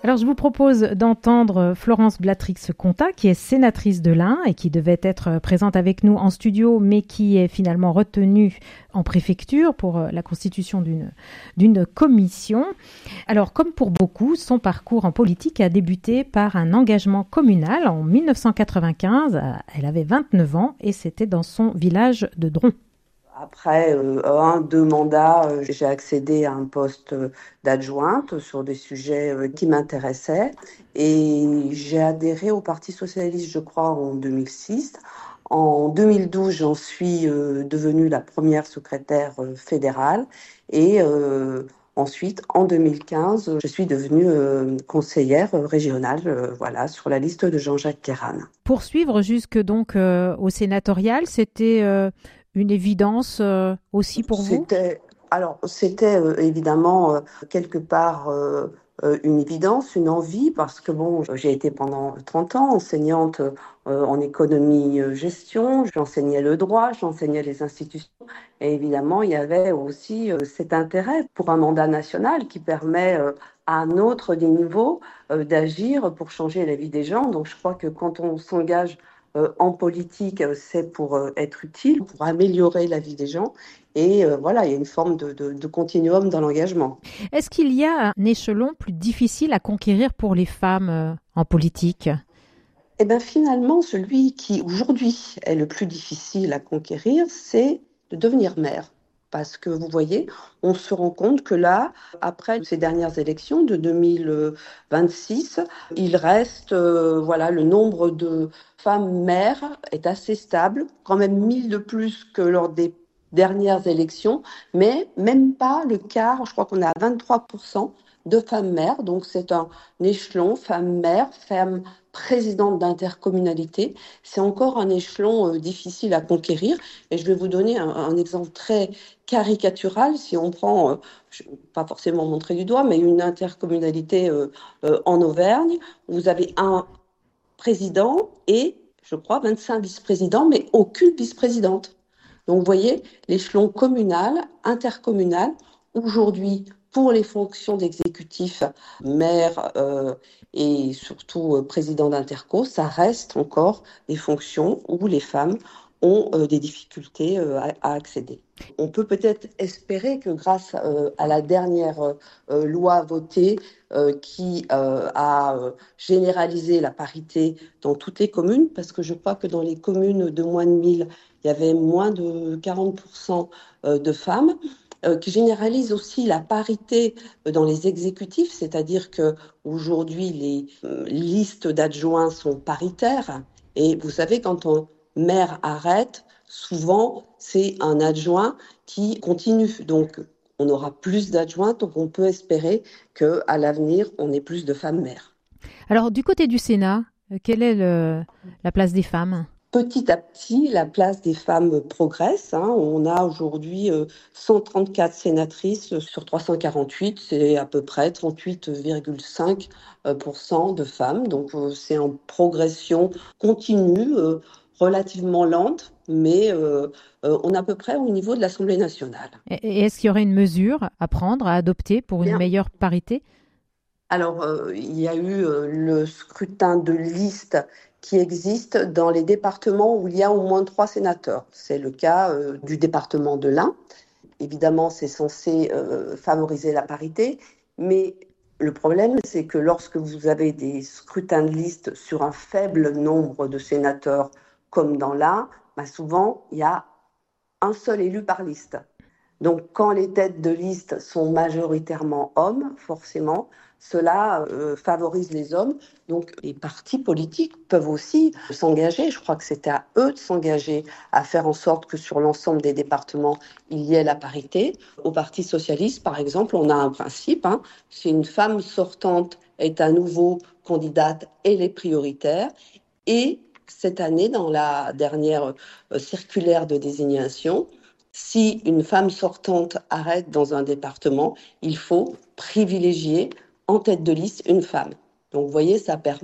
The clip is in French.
Alors, je vous propose d'entendre Florence Blatrix-Contat, qui est sénatrice de l'Ain et qui devait être présente avec nous en studio, mais qui est finalement retenue en préfecture pour la constitution d'une commission. Alors, comme pour beaucoup, son parcours en politique a débuté par un engagement communal en 1995. Elle avait 29 ans et c'était dans son village de Dron. Après 2 mandats, j'ai accédé à un poste d'adjointe sur des sujets qui m'intéressaient et j'ai adhéré au Parti socialiste, je crois, en 2006. En 2012, j'en suis devenue la première secrétaire fédérale et ensuite, en 2015, je suis devenue conseillère régionale, voilà, sur la liste de Jean-Jacques Kéran. Poursuivre jusque donc au sénatorial, c'était une évidence aussi pour vous? C'était évidemment quelque part une évidence, une envie, parce que bon, j'ai été pendant 30 ans enseignante en économie gestion, j'enseignais le droit, j'enseignais les institutions, et évidemment, il y avait aussi cet intérêt pour un mandat national qui permet à un autre des niveaux d'agir pour changer la vie des gens. Donc je crois que quand on s'engage en politique, c'est pour être utile, pour améliorer la vie des gens. Et voilà, il y a une forme de continuum dans l'engagement. Est-ce qu'il y a un échelon plus difficile à conquérir pour les femmes en politique? Et bien finalement, celui qui aujourd'hui est le plus difficile à conquérir, c'est de devenir maire. Parce que vous voyez, on se rend compte que là, après ces dernières élections de 2026, il reste, voilà, le nombre de femmes maires est assez stable, quand même 1000 de plus que lors des dernières élections, mais même pas le quart, je crois qu'on est à 23% de femmes maires, donc c'est un échelon femmes maires, femmes présidente d'intercommunalité, c'est encore un échelon difficile à conquérir. Et je vais vous donner un exemple très caricatural. Si on prend, je ne vais pas forcément montrer du doigt, mais une intercommunalité en Auvergne, vous avez un président et, je crois, 25 vice-présidents, mais aucune vice-présidente. Donc, vous voyez, l'échelon communal, intercommunal, aujourd'hui, pour les fonctions d'exécutif, maire et surtout président d'interco, ça reste encore des fonctions où les femmes ont des difficultés à accéder. On peut peut-être espérer que grâce à la dernière loi votée qui a généralisé la parité dans toutes les communes, parce que je crois que dans les communes de moins de 1000, il y avait moins de 40% de femmes, qui généralise aussi la parité dans les exécutifs, c'est-à-dire que aujourd'hui les listes d'adjoints sont paritaires. Et vous savez, quand un maire arrête, souvent c'est un adjoint qui continue. Donc on aura plus d'adjoints, donc on peut espérer qu'à l'avenir, on ait plus de femmes maires. Alors, du côté du Sénat, quelle est la place des femmes? Petit à petit, la place des femmes progresse, hein. On a aujourd'hui 134 sénatrices sur 348, c'est à peu près 38,5% de femmes. Donc c'est en progression continue, relativement lente, mais on est à peu près au niveau de l'Assemblée nationale. Et est-ce qu'il y aurait une mesure à prendre, à adopter pour une Bien. meilleure parité? Alors, il y a eu le scrutin de liste qui existe dans les départements où il y a au moins 3 sénateurs. C'est le cas du département de l'Ain. Évidemment, c'est censé favoriser la parité, mais le problème, c'est que lorsque vous avez des scrutins de liste sur un faible nombre de sénateurs, comme dans l'Ain, bah souvent, il y a un seul élu par liste. Donc, quand les têtes de liste sont majoritairement hommes, forcément, cela favorise les hommes. Donc, les partis politiques peuvent aussi s'engager. Je crois que c'est à eux de s'engager à faire en sorte que sur l'ensemble des départements, il y ait la parité. Au Parti socialiste, par exemple, on a un principe, hein, si une femme sortante est à nouveau candidate, elle est prioritaire. Et cette année, dans la dernière circulaire de désignation, si une femme sortante arrête dans un département, il faut privilégier en tête de liste une femme. Donc, vous voyez, ça permet